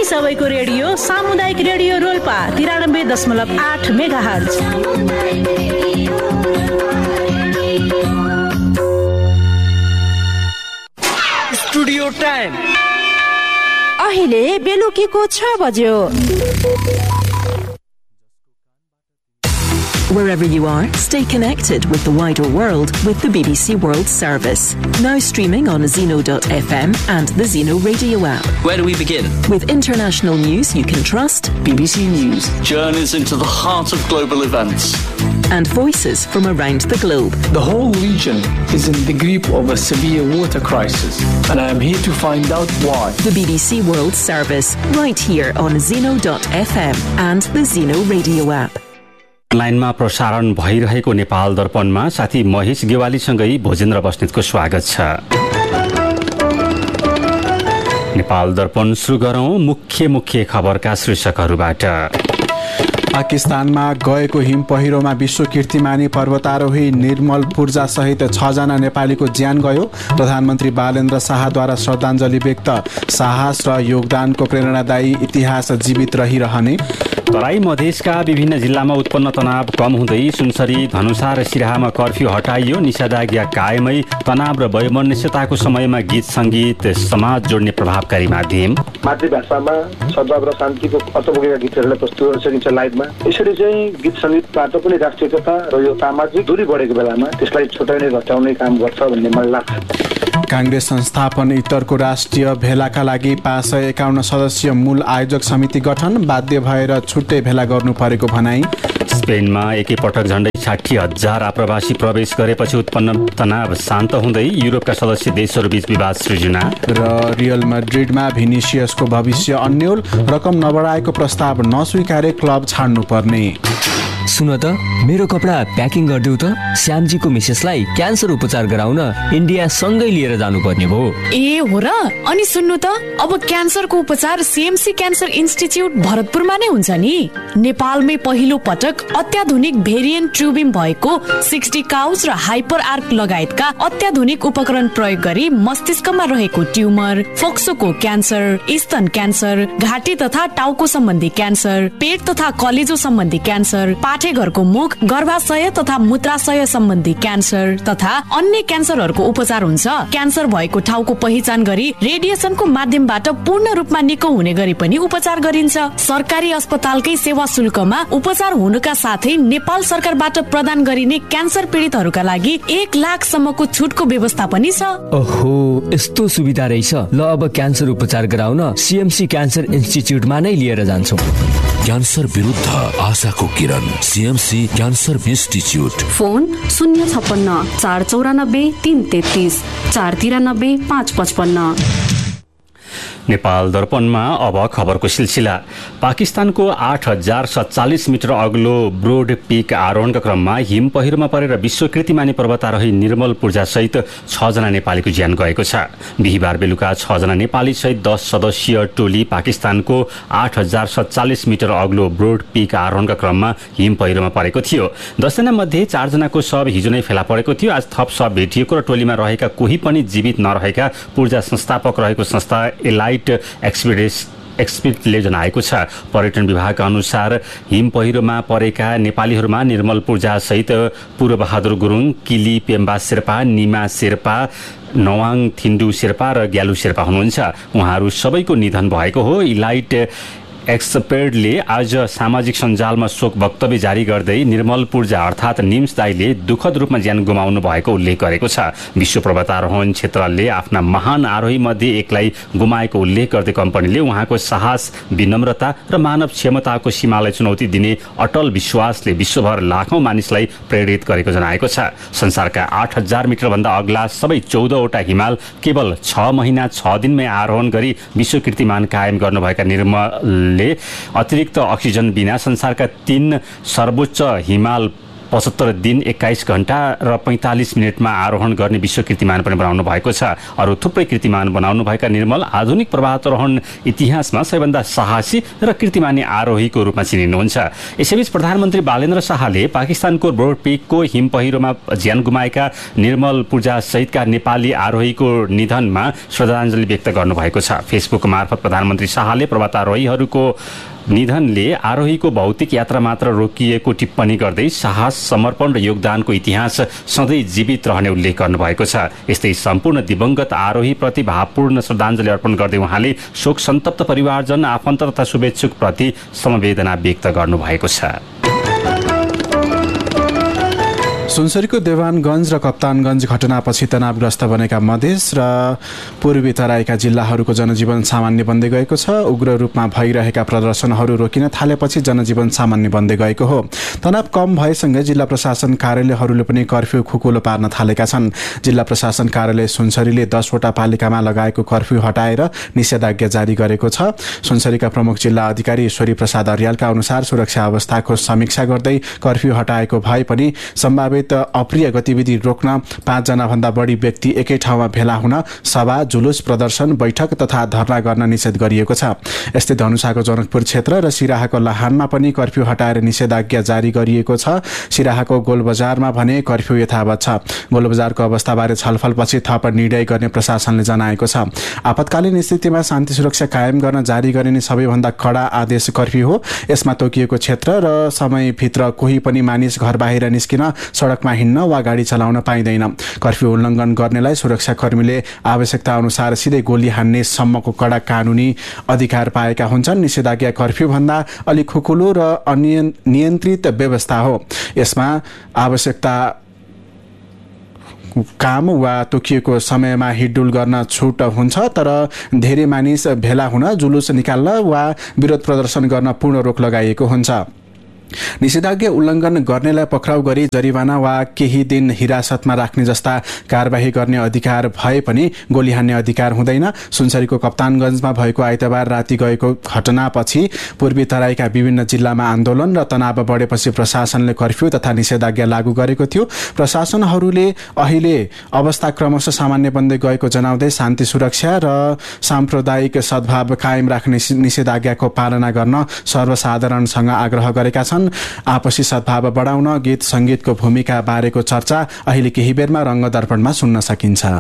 सबैको रेडियो सामुदायिक radio Rolpa 93.8 megahertz. Studio time अहिले बेलुकीको 6 बज्यो। Wherever you are, stay connected with the wider world with the BBC World Service. Now streaming on Zeno.fm and the Zeno radio app. Where do we begin? With international news you can trust, BBC News. Journeys into the heart of global events. And voices from around the globe. The whole region is in the grip of a severe water crisis, and I am here to find out why. The BBC World Service, right here on Zeno.fm and the Zeno radio app. लाइनमा प्रसारण भइरहेको नेपाल दर्पणमा साथी महेश गेवालीसँगै भोजेन्द्र बस्नेतको स्वागत छ। नेपाल दर्पण सुरु गरौं मुख्य खबरका शीर्षकहरूबाट। पाकिस्तानमा गएको हिम पहिरोमा विश्व कीर्तिमानी पर्वतारोही निर्मल पूर्जा सहित 6 जना नेपालीको ज्यान गयो। प्रधानमन्त्री बालेन्द्र शाहद्वारा श्रद्धाञ्जली व्यक्त। साहस र योगदानको प्रेरणादायी इतिहास जीवित रहिरहने। तराई मधेसका विभिन्न जिल्लामा उत्पन्न तनाव कम हुँदै सुनसरी धनुषा र सिराहामा कर्फ्यू हटाइयो। निषेधाज्ञा कायमै। तनाव र वैमनस्यताको समयमा गीत संगीत समाज जोड्ने प्रभावकारी माध्यम। मातृभाषामा सद्भाव र शान्तिको अर्थ बोकेका गीतहरूलाई प्रस्तुत गर्न सकिन्छ लाइभमा। यसरी चाहिँ गीत संगीतबाट पनि राष्ट्रियता र यो सामाजिक दूरी बढेको बेलामा त्यसलाई छुटाउने घटाउने काम गर्छ भन्ने मलाई लाग्छ। कांग्रेस संस्थापन इत्तरको राष्ट्रिय भेलाका लागि 551 सदस्यीय मूल आयोजक समिति गठन। बाध्य भएर छुट्टै भेला गर्नु परेको भनाई। स्पेनमा एकैपटक झण्डै 60,000 आप्रवासी प्रवेश गरेपछि उत्पन्न तनाव शान्त हुँदै युरोपका सदस्य देशहरूबीच विवाद सृजना। र रियल मैड्रिडमा भिनिसियसको भविष्य अन्यल। रकम नबढाएको प्रस्ताव नस्वीकारे क्लब छाड्नु पर्ने। सुन त मेरो कपडा प्याकिङ गरिदेऊ त। श्यामजीको मिसेसलाई क्यान्सर उपचार गराउन इन्डिया सँगै लिएर जानुपर्ने भयो। ए हो र? अनि सुन्नु त अब क्यान्सरको उपचार सीएमसी क्यान्सर इन्स्टिच्युट भरतपुरमा नै हुन्छ नि। नेपालमै पहिलो पटक अत्याधुनिक भेरिएन्ट ट्युबिम भएको 60 काउच र हाइपर आर्क लगायतका अत्याधुनिक उपकरण प्रयोग गरी मस्तिष्कमा रहेको ट्युमर, फोक्सोको क्यान्सर, स्तन क्यान्सर, घाँटी तथा टाउको सम्बन्धी क्यान्सर, पेट तथा कलेजो सम्बन्धी क्यान्सर, पाठेघरको मुख, गर्भाशय तथा मूत्राशय सम्बन्धी क्यान्सर तथा अन्य क्यान्सरहरूको उपचार हुन्छ। क्यान्सर भएको ठाउँको पहिचान गरी रेडिएसनको माध्यमबाट पूर्ण रूपमा निको हुने गरी पनि उपचार गरिन्छ। सरकारी अस्पतालकै सेवा शुल्कमा उपचार हुनुका साथै नेपाल सरकारबाट प्रदान गरिने क्यान्सर पीडितहरूका लागि 1 लाखसम्मको छुटको व्यवस्था पनि छ। ओहो, यस्तो सुविधा रहेछ। ल अब क्यान्सर उपचार गराउन सीएमसी क्यान्सर इन्स्टिच्युटमा नै लिएर जान्छौँ। क्यान्सर विरुद्ध आशाको किरण, CMC cancer institute. Phone 056 494 333 493 555। Nepal दर्पणमा अब खबरको सिलसिला। पाकिस्तानको 8,047 मिटर अग्लो ब्रोड पीक आरोहणका क्रममा हिम पहिरोमा परेर विश्व कीर्तिमानी पर्वतारोही निर्मल पूर्जा सहित 6 जना नेपालीको ज्यान गएको छ। बिहिबार बेलुका 6 जना नेपाली सहित 10 सदस्यीय टोली पाकिस्तानको 8,047 मिटर अग्लो ब्रोड पीक आरोहणका क्रममा हिम पहिरोमा परेको थियो। 10 जना मध्ये 4 जनाको शव हिजो नै फेला परेको थियो। आज थप शव भेटिएको र टोलीमा रहेका कोही पनि जीवित नरहेका पूर्जा संस्थापक रहेको संस्था एलाइट एक्सपर्टले जनाएको छ। पर्यटन विभागका अनुसार हिम पहिरोमा परेका नेपालीहरूमा निर्मल पूर्जा सहित पूर्वबहादुर गुरुङ, किली पेम्बा शेर्पा, निमा शेर्पा, नवाङ थिन्डु शेर्पा र ग्यालु शेर्पा हुनुहुन्छ। उहाँहरू सबैको निधन भएको हो। इलाइट एक्सपर्टले आज सामाजिक सञ्जालमा शोक वक्तव्य जारी गर्दै निर्मल पूर्जा अर्थात् निम्स दाईले दुःखद रूपमा ज्यान गुमाउनु भएको उल्लेख गरेको छ। विश्व पर्वतारोहण क्षेत्रले आफ्ना महान आरोही मध्ये एकलाई गुमाएको उल्लेख गर्दै कम्पनीले उहाँको साहस, विनम्रता र मानव क्षमताको सीमालाई चुनौती दिने अटल विश्वासले विश्वभर लाखौं मानिसलाई प्रेरित गरेको जनाएको छ। संसारका 8,000 मिटर भन्दा अग्ला सबै 14 वटा हिमाल केवल 6 महिना 6 दिनमै आरोहण गरी विश्व कीर्तिमान कायम गर्नुभएका निर्मल अतिरिक्त अक्सिजन बिना संसारका 3 सर्वोच्च हिमाल 75 दिन 21 घण्टा र 45 मिनटमा आरोहण गर्ने विश्व कीर्तिमान पनि बनाउनु भएको छ। अरू थुप्रै कीर्तिमान बनाउनुभएका निर्मल आधुनिक पर्वतारोहण इतिहासमा सबैभन्दा साहसी र कीर्तिमानी आरोहीको रूपमा चिनिनुहुन्छ। यसैबीच प्रधानमन्त्री बालेन्द्र शाहले पाकिस्तानको ब्रोड पिकको हिम पहिरोमा ज्यान गुमाएका निर्मल पूजा सहितका नेपाली आरोहीको निधनमा श्रद्धाञ्जली व्यक्त गर्नुभएको छ। फेसबुक मार्फत प्रधानमन्त्री शाहले पर्वतारोहीहरूको निधनले आरोहीको भौतिक यात्रा मात्र रोकिएको टिप्पणी गर्दै साहस, समर्पण र योगदानको इतिहास सधैँ जीवित रहने उल्लेख गर्नुभएको छ। यस्तै सम्पूर्ण दिवंगत आरोहीप्रति भावपूर्ण श्रद्धाञ्जली अर्पण गर्दै उहाँले शोक सन्तप्त परिवारजन, आफन्त तथा शुभेच्छुकप्रति समवेदना व्यक्त गर्नुभएको छ। सुनसरीको देवानगञ्ज र कप्तानगञ्ज घटनापछि तनावग्रस्त बनेका मधेस र पूर्वी तराईका जिल्लाहरूको जनजीवन सामान्य बन्दै गएको छ। उग्र रूपमा भइरहेका प्रदर्शनहरू रोकिन थालेपछि जनजीवन सामान्य बन्दै गएको हो। तनाव कम भएसँगै जिल्ला प्रशासन कार्यालयहरूले पनि कर्फ्यू खुकुलो पार्न थालेका छन्। जिल्ला प्रशासन कार्यालय सुनसरीले 10 वटा पालिकामा लगाएको कर्फ्यू हटाएर निषेधाज्ञा जारी गरेको छ। सुनसरीका प्रमुख जिल्ला अधिकारी ईश्वरी प्रसाद अर्यालका अनुसार सुरक्षा अवस्थाको समीक्षा गर्दै कर्फ्यू हटाएको भए पनि सम्भावित अप्रिय गतिविधि रोक्न 5 जना भन्दा बढी व्यक्ति एकै ठाउँमा भेला हुन, सभा, जुलुस, प्रदर्शन, बैठक तथा धरना गर्न निषेध गरिएको छ। यस्तै धनुषाको जनकपुर क्षेत्र र सिराहाको लाहानमा पनि कर्फ्यू हटाएर निषेधाज्ञा जारी गरिएको छ। सिराहाको गोलबजारमा भने कर्फ्यू यथावत छ। गोलबजारको अवस्थाबारे छलफलपछि थप निर्णय गर्ने प्रशासनले जनाएको छ। आपतकालीन स्थितिमा शान्ति सुरक्षा कायम गर्न जारी गरिने सबैभन्दा कडा आदेश कर्फ्यू हो। यसमा तोकिएको क्षेत्र र समयभित्र कोही पनि मानिस घर बाहिर निस्किन, सडकमा हिँड्न वा गाडी चलाउन पाइँदैन। कर्फ्यू उल्लङ्घन गर्नेलाई सुरक्षाकर्मीले आवश्यकता अनुसार सिधै गोली हान्ने सम्मको कडा कानुनी अधिकार पाएका हुन्छन्। निषेधाज्ञा कर्फ्यू भन्दा अलि खुकुलो र अनियन्त्रित व्यवस्था हो। यसमा आवश्यकता काम वा तोकिएको समयमा हिडडुल गर्न छुट हुन्छ, तर धेरै मानिस भेला हुन, जुलुस निकाल्न वा विरोध प्रदर्शन गर्न पूर्ण रोक लगाइएको हुन्छ। निषेधाज्ञा उल्लङ्घन गर्नेलाई पक्राउ गरी जरिवाना वा केही दिन हिरासतमा राख्ने जस्ता कारबाही गर्ने अधिकार भए पनि गोली हान्ने अधिकार हुँदैन। सुनसरीको कप्तानगञ्जमा भएको आइतबार राति गएको घटनापछि पूर्वी तराईका विभिन्न जिल्लामा आन्दोलन र तनाव बढेपछि प्रशासनले कर्फ्यू तथा निषेधाज्ञा लागू गरेको थियो। प्रशासनहरूले अहिले अवस्था क्रमशः सामान्य बन्दै गएको जनाउँदै शान्ति सुरक्षा र साम्प्रदायिक सद्भाव कायम राख्ने निषेधाज्ञाको पालना गर्न सर्वसाधारणसँग आग्रह गरेका छन्। आपसी सद्भाव बढाउन गीत संगीतको भूमिका बारेको चर्चा अहिले केही बेरमा रङ्गदर्पणमा सुन्न सकिन्छ।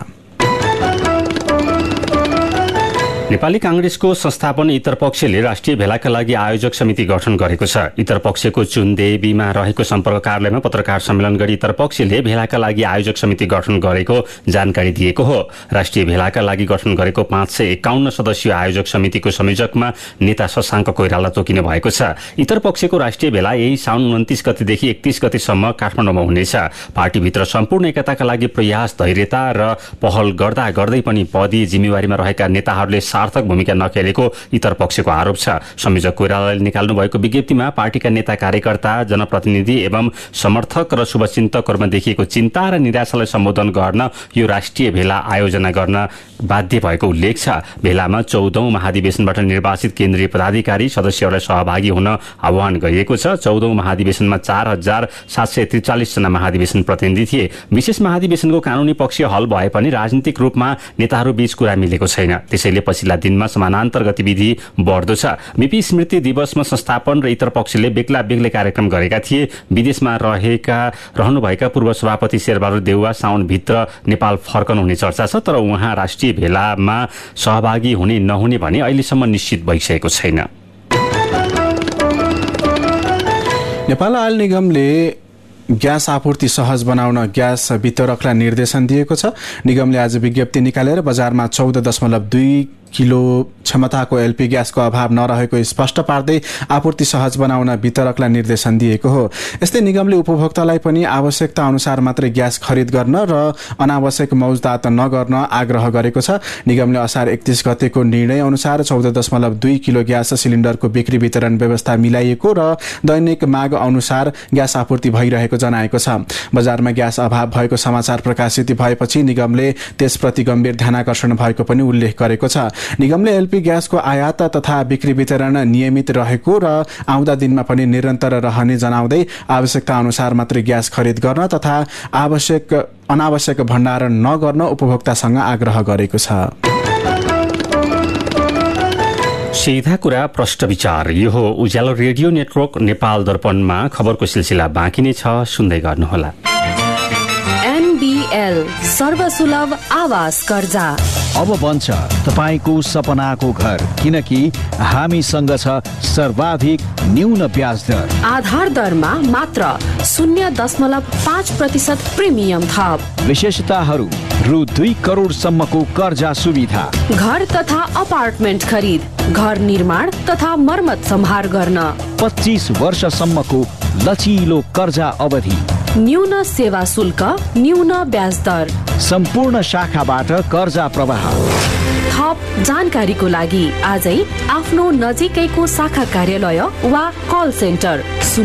नेपाली कांग्रेसको संस्थापन इतर पक्षले राष्ट्रिय भेलाका लागि आयोजक समिति गठन गरेको छ। इतर पक्षको चुनदेवीमा रहेको सम्पर्क कार्यालयमा पत्रकार सम्मेलन गरी इतर पक्षले भेलाका लागि आयोजक समिति गठन गरेको जानकारी दिएको हो। राष्ट्रिय भेलाका लागि गठन गरेको 551 सदस्यीय आयोजक समितिको संयोजकमा नेता शशाङ्क कोइराला तोकिनु भएको छ। इतर पक्षको राष्ट्रिय भेला यही साउन 29 गतेदेखि 31 गतेसम्म काठमाडौँमा हुनेछ। पार्टीभित्र सम्पूर्ण एकताका लागि प्रयास, धैर्यता र पहल गर्दा गर्दै पनि पदीय जिम्मेवारीमा रहेका नेताहरूले सार्थक भूमिका नखेलेको इतर पक्षको आरोप छ। संयोजक कोइरालाले निकाल्नु भएको विज्ञप्तिमा पार्टीका नेता, कार्यकर्ता, जनप्रतिनिधि एवं समर्थक र शुभचिन्तकहरूमा देखिएको चिन्ता र निराशालाई सम्बोधन गर्न यो राष्ट्रिय भेला आयोजना गर्न बाध्य भएको उल्लेख छ। भेलामा 14औं महाधिवेशनबाट निर्वाचित केन्द्रीय पदाधिकारी सदस्यहरूलाई सहभागी हुन आह्वान गरिएको छ। 14औं महाधिवेशनमा 4743 जना महाधिवेशन प्रतिनिधि थिए। विशेष महाधिवेशनको कानूनी पक्ष हल भए पनि राजनीतिक रूपमा नेताहरू बीच कुरा मिलेको छैन। त्यसैले पछिल्ला दिनमा समानान्तर गतिविधि बढ्दो छ। बीपी स्मृति दिवसमा संस्थापन र इतर पक्षले बेग्ला बेग्लै कार्यक्रम गरेका थिए। विदेशमा रहनुभएका पूर्व सभापति शेरबहादुर देउवा साउनभित्र नेपाल फर्कनुहुने चर्चा छ, तर उहाँ राष्ट्रिय भेलामा सहभागी हुने नहुने भने अहिलेसम्म निश्चित भइसकेको छैन। नेपाल आयल निगमले ग्यास आपूर्ति सहज बनाउन ग्यास वितरकलाई निर्देशन दिएको छ। निगमले आज विज्ञप्ति निकालेर बजारमा 14.2 किलो क्षमताको एलपी ग्यासको अभाव नरहेको स्पष्ट पार्दै आपूर्ति सहज बनाउन वितरकलाई निर्देशन दिएको हो। यस्तै निगमले उपभोक्तालाई पनि आवश्यकता अनुसार मात्रै ग्यास खरिद गर्न र अनावश्यक मौजदात नगर्न आग्रह गरेको छ। निगमले असार 31 गतेको निर्णय अनुसार 14.2 किलो ग्यास सिलिन्डरको बिक्री वितरण व्यवस्था मिलाइएको र दैनिक माग अनुसार ग्यास आपूर्ति भइरहेको जनाएको छ। बजारमा ग्यास अभाव भएको समाचार प्रकाशित भएपछि निगमले त्यसप्रति गम्भीर ध्यानाकर्षण भएको पनि उल्लेख गरेको छ। निगमले एलपी ग्यासको आयात तथा बिक्री वितरण नियमित रहेको र आउँदा दिनमा पनि निरन्तर रहने जनाउँदै आवश्यकता अनुसार मात्रै ग्यास खरिद गर्न तथा अनावश्यक भण्डारण नगर्न उपभोक्तासँग आग्रह गरेको छ। सीधा कुरा प्रष्ट विचार, यो हो उज्यालो रेडियो नेटवर्क नेपाल दर्पणमा खबरको सिलसिला बाँकी नै छ, सुन्दै गर्नुहोला। NBL सर्वसुलभ आवास कर्जा अब बन्छ तपाईको सपनाको घर, किनकि हामीसँग छ सर्वाधिक न्यून ब्याज दर। आधार दरमा मात्र 0.5% प्रिमियम थप। विशेषताहरू रु 2 करोडसम्मको कर्जा सुविधा, घर तथा अपार्टमेन्ट खरिद, घर निर्माण तथा मर्मत सम्हार गर्न, 25 वर्षसम्मको लचिलो कर्जा अवधि, न्यून सेवा शुल्क, न्यून ब्याज दर, सम्पूर्ण शाखाबाट कर्जा प्रवाह। थप जानकारीको लागि आजै आफ्नो नजिकैको शाखा कार्यालय वा कल सेन्टर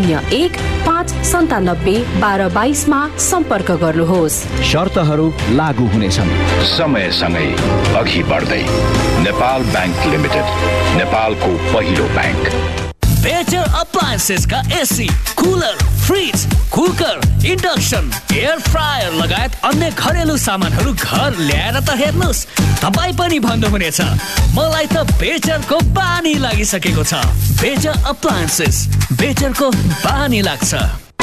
01-597-1222 मा सम्पर्क गर्नुहोस्। शर्तहरू लागू हुनेछन्। समयसँगै अघि बढ्दै नेपाल बैंक लिमिटेड, नेपालको पहिलो बैंक। बेटर अप्लायन्सेस का AC, cooler, fridge, cooker, induction, air fryer लगायत अन्य घरेलु सामानहरू घर ल्याएर त हेर्नुस्, तपाईँ पनि भन्नुहुनेछ मलाई त बेटरको बानी लागिसकेको छ। बेटर अप्लायन्सेस, बेटरको बानी लाग्छ।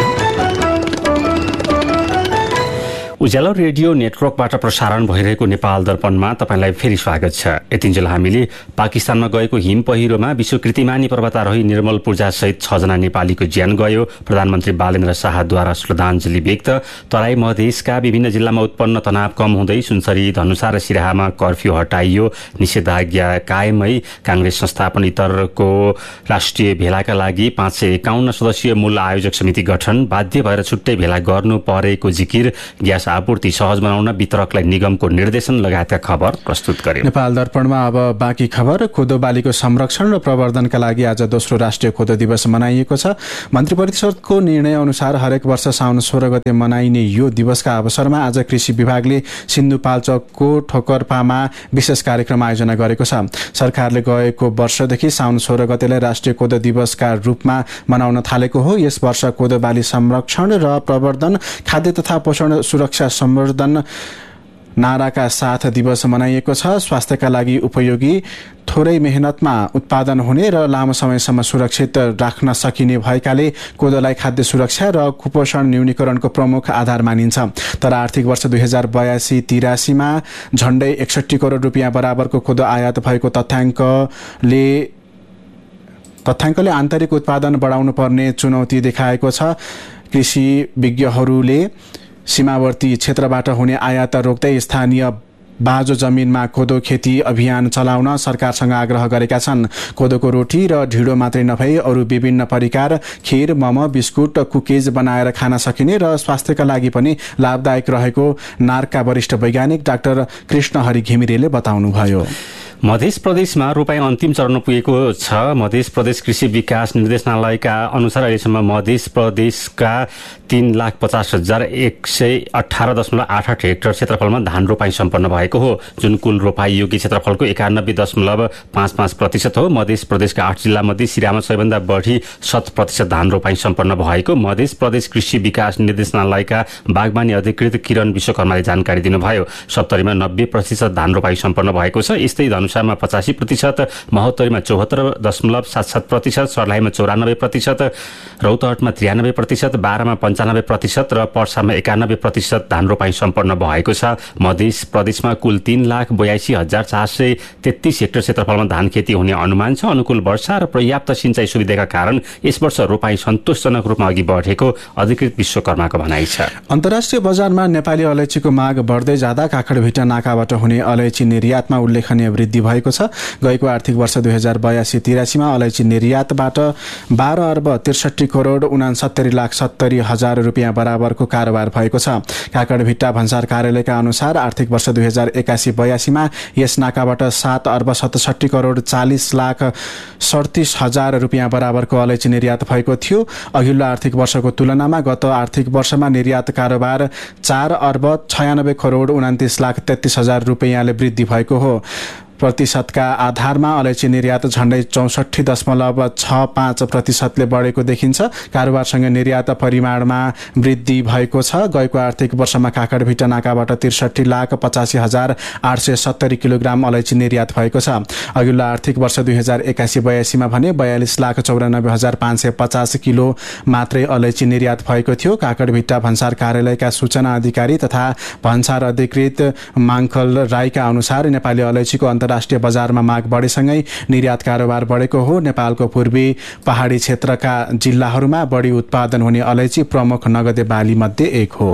उज्यालो रेडियो नेटवर्कबाट प्रसारण भइरहेको नेपाल दर्पणमा तपाईलाई फेरि स्वागत छ। यतिन्जेल हामीले पाकिस्तानमा गएको हिम पहिरोमा विश्वकृतिमानी पर्वतारोही निर्मल पूर्जा सहित 6 जना नेपालीको ज्यान गयो। प्रधानमन्त्री बालेन्द्र शाहद्वारा श्रद्धाञ्जली व्यक्त। तराई मधेसका विभिन्न जिल्लामा उत्पन्न तनाव कम हुँदै सुनसरी, धनुषा र सिराहामा कर्फ्यू हटाइयो। निषेधाज्ञा कायमै। कांग्रेस संस्थापन इतरको राष्ट्रिय भेलाका लागि 551 सदस्यीय मूल आयोजक समिति गठन। बाध्य भएर छुट्टै भेला गर्नु परेको जिकिर। ग्यास आपूर्ति सहज बनाउन वितरकलाई निगमको निर्देशन लगायतका खबर प्रस्तुत गर्यो। नेपाल दर्पणमा अब बाँकी खबर। कोदो बालीको संरक्षण र प्रवर्धनका लागि आज दोस्रो राष्ट्रिय कोदो दिवस मनाइएको छ। मन्त्री परिषदको निर्णय अनुसार हरेक वर्ष साउन 16 गते मनाइने यो दिवसका अवसरमा आज कृषि विभागले सिन्धुपाल्चोकको ठोकरपामा विशेष कार्यक्रम आयोजना गरेको छ। सरकारले गएको वर्षदेखि साउन 16 गतेलाई राष्ट्रिय कोदो दिवसका रूपमा मनाउन थालेको हो। यस वर्ष कोदो बाली संरक्षण र प्रवर्धन, खाद्य तथा पोषण सुरक्षा सम्वर्धन नाराका साथ दिवस मनाइएको छ। स्वास्थ्यका लागि उपयोगी, थोरै मेहनतमा उत्पादन हुने र लामो समयसम्म सुरक्षित राख्न सकिने भएकाले कोदोलाई खाद्य सुरक्षा र कुपोषण न्यूनीकरणको प्रमुख आधार मानिन्छ। तर आर्थिक वर्ष 2082-83 मा झण्डै 61 करोड रुपियाँ बराबरको कोदो आयात भएको तथ्याङ्कले आन्तरिक उत्पादन बढाउनु पर्ने चुनौती देखाएको छ। कृषि विज्ञहरूले सीमावर्ती क्षेत्रबाट हुने आयात रोक्दै स्थानीय बाँझो जमिनमा कोदो खेती अभियान चलाउन सरकारसँग आग्रह गरेका छन्। कोदोको रोटी र ढिँडो मात्रै नभई अरू विभिन्न परिकार, खीर, मोमो, बिस्कुट, कुकिज बनाएर खान सकिने र स्वास्थ्यका लागि पनि लाभदायक रहेको नार्कका वरिष्ठ वैज्ञानिक डाक्टर कृष्णहरि घिमिरेले बताउनुभयो। मध्य प्रदेशमा रोपाई अन्तिम चरणमा पुगेको छ। मध्य प्रदेश कृषि विकास निर्देशनालयका अनुसार अहिलेसम्म मध्य प्रदेशका 3,50,118.88 हेक्टर क्षेत्रफलमा धान रोपाई सम्पन्न भएको हो, जुन कुल रोपाई योग्य क्षेत्रफलको 91.55% हो। मध्य प्रदेशका 8 जिल्लामध्ये सिराहामा सबैभन्दा बढी 100% धान रोपाई सम्पन्न भएको मध्य प्रदेश कृषि विकास निर्देशनालयका बागवानी अधिकृत किरण विश्वकर्माले जानकारी दिनुभयो। सप्तरीमा 90% धान रोपाई सम्पन्न भएको छ। यस्तै धनुषामा 85%, महोत्तरीमा 74.77%, सर्लाहीमा 94%, रौतहटमा 93%, बारामा 95% र पर्सामा 91% धान रोपाई सम्पन्न भएको छ। मध्य प्रदेशमा कुल 3,82,433 हेक्टर क्षेत्रफलमा धान खेती हुने अनुमान छ। अनुकूल वर्षा र पर्याप्त सिंचाई सुविधाका कारण यस वर्ष रोपाई सन्तोषजनक रूपमा अघि बढेको अधिकृत विश्वकर्माको भनाइ छ। अन्तर्राष्ट्रिय बजारमा नेपाली अलैँचीको माग बढ्दै जाँदा काँक्रेभिट्टा नाकाबाट हुने अलैँची निर्यातमा उल्लेखनीय वृद्धि भएको छ। गएको आर्थिक वर्ष 2082-83 मा अलैँची निर्यातबाट 12,63,69,70,70,000 रुपियाँ बराबरको कारोबार भएको छ। काँक्रेभिट्टा भन्सार कार्यालयका अनुसार आर्थिक वर्ष 2081-82 मा यस नाकाबाट 7,67,40,40,37,000 रुपियाँ बराबरको अलैँची निर्यात भएको थियो। अघिल्लो आर्थिक वर्षको तुलनामा गत आर्थिक वर्षमा निर्यात कारोबार 4,96,29,33,000 रुपियाँले वृद्धि भएको हो। प्रतिशतका आधारमा अलैँची निर्यात झण्डै 64.65% बढेको देखिन्छ। कारोबारसँग निर्यात परिमाणमा वृद्धि भएको छ। गएको आर्थिक वर्षमा काकड़भिट्टा नाकाबाट 63,85,870 किलोग्राम अलैँची निर्यात भएको छ। अघिल्लो आर्थिक वर्ष 2081-82 मा भने 42,94,550 किलो मात्रै अलैँची निर्यात भएको थियो। काकड़भिट्टा भन्सार कार्यालयका सूचना अधिकारी तथा भन्सार अधिकृत माङखल राईका अनुसार नेपाली अलैँचीको अन्तर्राष्ट्रिय बजारमा माग बढेसँगै निर्यात कारोबार बढेको हो। नेपालको पूर्वी पहाडी क्षेत्रका जिल्लाहरूमा बढी उत्पादन हुने अलैँची प्रमुख नगदे बाली मध्ये एक हो।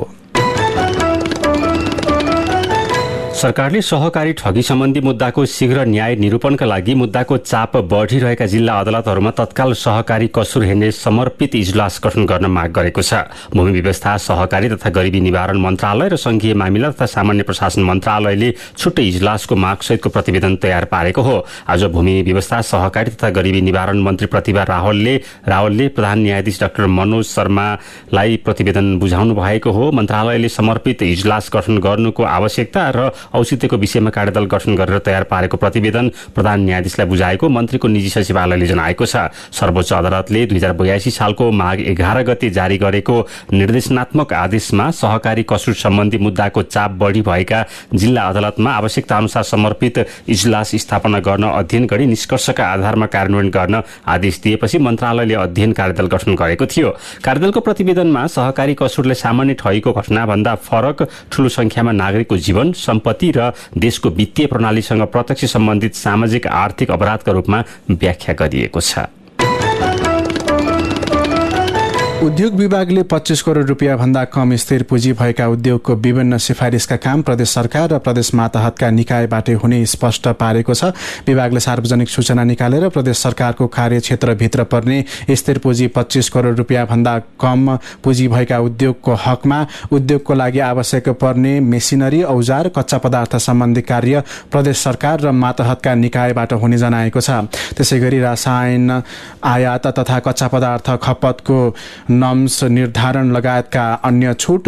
सरकारले सहकारी ठगी सम्बन्धी मुद्दाको शीघ्र न्याय निरूपणका लागि मुद्दाको चाप बढ़िरहेका जिल्ला अदालतहरूमा तत्काल सहकारी कसुर हेर्ने समर्पित इजलास गठन गर्न माग गरेको छ। भूमि व्यवस्था, सहकारी तथा गरिबी निवारण मन्त्रालय र संघीय मामिला तथा सामान्य प्रशासन मन्त्रालयले छुट्टै इजलासको मागसहितको प्रतिवेदन तयार पारेको हो। आज भूमि व्यवस्था, सहकारी तथा गरिबी निवारण मन्त्री प्रतिभा रावलले प्रधान न्यायाधीश डाक्टर मनोज शर्मालाई प्रतिवेदन बुझाउनु भएको हो। मन्त्रालयले समर्पित इजलास गठन गर्नुको आवश्यकता र औचित्यको विषयमा कार्यदल गठन गरेर तयार पारेको प्रतिवेदन प्रधान न्यायाधीशलाई बुझाएको मन्त्रीको निजी सचिवालयले जनाएको छ। सर्वोच्च अदालतले 2082 सालको माघ 11 गते जारी गरेको निर्देशनात्मक आदेशमा सहकारी कसुर सम्बन्धी मुद्दाको चाप बढ़ी भएका जिल्ला अदालतमा आवश्यकता अनुसार समर्पित इजलास स्थापना गर्न अध्ययन गरी निष्कर्षका आधारमा कार्यान्वयन गर्न आदेश दिएपछि मन्त्रालयले अध्ययन कार्यदल गठन गरेको थियो। कार्यदलको प्रतिवेदनमा सहकारी कसुरले सामान्य ठगीको घटनाभन्दा फरक ठूलो संख्यामा नागरिकको जीवन, सम्पत्ति र देशको वित्तीय प्रणालीसँग प्रत्यक्ष सम्बन्धित सामाजिक आर्थिक अपराधका रूपमा व्याख्या गरिएको छ। उद्योग विभागले 25 करोड़ रुपियाँ भन्दा कम स्थिर पुँजी भएका उद्योगको विभिन्न सिफारिसका काम प्रदेश सरकार र प्रदेश मातहतका निकायबाट हुने स्पष्ट पारेको छ। विभागले सार्वजनिक सूचना निकालेर प्रदेश सरकारको कार्यक्षेत्रभित्र पर्ने स्थिर पुँजी 25 करोड़ रुपियाँ भन्दा कम पुँजी भएका उद्योगको हकमा उद्योगको लागि आवश्यक पर्ने मेसिनरी, औजार, कच्चा पदार्थ सम्बन्धी कार्य प्रदेश सरकार र मातहतका निकायबाट हुने जनाएको छ। त्यसैगरी रसायन आयात तथा कच्चा पदार्थ खपतको नम्स निर्धारण लगायतका अन्य छुट